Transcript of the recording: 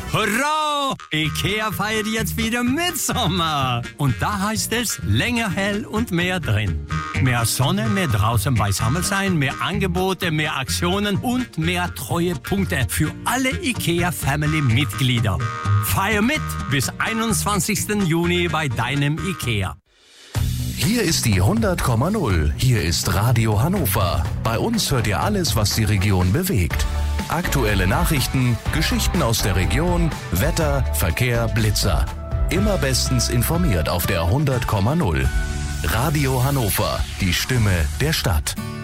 Hurra! IKEA feiert jetzt wieder Mitsommer. Und da heißt es länger hell und mehr drin. Mehr Sonne, mehr draußen beisammen sein, mehr Angebote, mehr Aktionen und mehr Treuepunkte für alle IKEA-Family-Mitglieder. Feier mit bis 21. Juni bei deinem IKEA. Hier ist die 100,0. Hier ist Radio Hannover. Bei uns hört ihr alles, was die Region bewegt. Aktuelle Nachrichten, Geschichten aus der Region, Wetter, Verkehr, Blitzer. Immer bestens informiert auf der 100,0. Radio Hannover, die Stimme der Stadt.